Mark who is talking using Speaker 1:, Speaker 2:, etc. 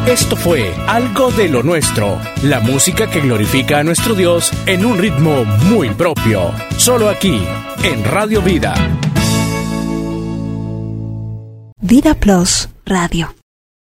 Speaker 1: Esto fue Algo de lo Nuestro, la música que glorifica a nuestro Dios en un ritmo muy propio. Solo aquí, en Radio Vida.
Speaker 2: Vida Plus Radio.